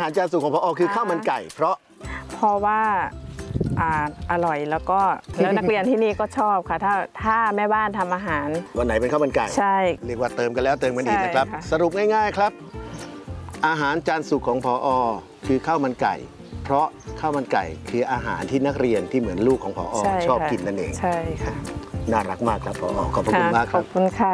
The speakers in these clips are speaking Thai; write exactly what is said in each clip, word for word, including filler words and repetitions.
ารจานสุขของพอคือข้าวมันไก่ เพราะเพราะว่าอ่าอร่อยแล้วก็แล้วนักเรียนที่นี่ก็ชอบค่ะถ้าถ้าแม่บ้านทำอาหารวันไหนเป็นข้าวมันไก่ใช่เรียกว่าเติมกันแล้วเติมกันอีกนะครับสรุปง่ายๆครับอาหารจานสุขของพอคือข้าวมันไก่เพราะข้าวมันไก่คืออาหารที่นักเรียนที่เหมือนลูกของพอชอบกินนั่นเองใช่ค่ะน่ารักมากครับพอขอบคุณมากครับขอบคุณค่ะ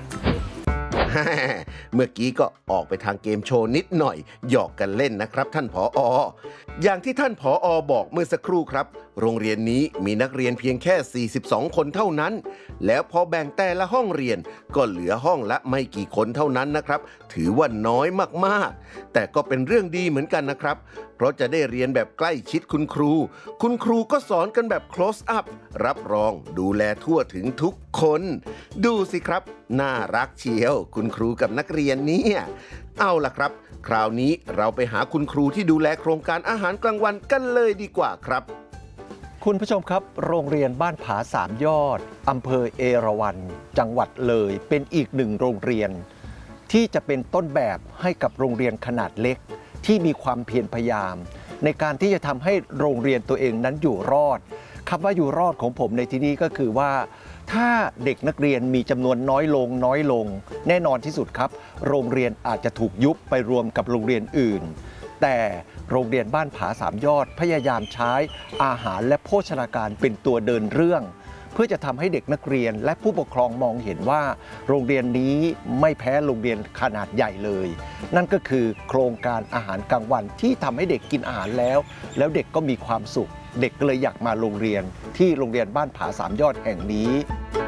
เมื่อกี้ก็ออกไปทางเกมโชว์นิดหน่อยหยอกกันเล่นนะครับท่านผอ.อย่างที่ท่านผอ.บอกเมื่อสักครู่ครับโรงเรียนนี้มีนักเรียนเพียงแค่สี่สิบสองคนเท่านั้นแล้วพอแบ่งแต่ละห้องเรียนก็เหลือห้องละไม่กี่คนเท่านั้นนะครับถือว่าน้อยมากๆแต่ก็เป็นเรื่องดีเหมือนกันนะครับเพราะจะได้เรียนแบบใกล้ชิดคุณครูคุณครูก็สอนกันแบบ close up รับรองดูแลทั่วถึงทุกคนดูสิครับน่ารักเชียวคุณครูกับนักเรียนเนี่ยเอาล่ะครับคราวนี้เราไปหาคุณครูที่ดูแลโครงการอาหารกลางวันกันเลยดีกว่าครับคุณผู้ชมครับโรงเรียนบ้านผาสามยอดอำเภอเอราวัณจังหวัดเลยเป็นอีกหนึ่งโรงเรียนที่จะเป็นต้นแบบให้กับโรงเรียนขนาดเล็กที่มีความเพียรพยายามในการที่จะทำให้โรงเรียนตัวเองนั้นอยู่รอดคำว่าอยู่รอดของผมในที่นี้ก็คือว่าถ้าเด็กนักเรียนมีจำนวนน้อยลงน้อยลงแน่นอนที่สุดครับโรงเรียนอาจจะถูกยุบไปรวมกับโรงเรียนอื่นแต่โรงเรียนบ้านผาสามยอดพยายามใช้อาหารและโภชนาการเป็นตัวเดินเรื่องเพื่อจะทำให้เด็กนักเรียนและผู้ปกครองมองเห็นว่าโรงเรียนนี้ไม่แพ้โรงเรียนขนาดใหญ่เลยนั่นก็คือโครงการอาหารกลางวันที่ทำให้เด็กกินอาหารแล้วแล้วเด็กก็มีความสุขเด็กก็เลยอยากมาโรงเรียนที่โรงเรียนบ้านผาสามยอดแห่งนี้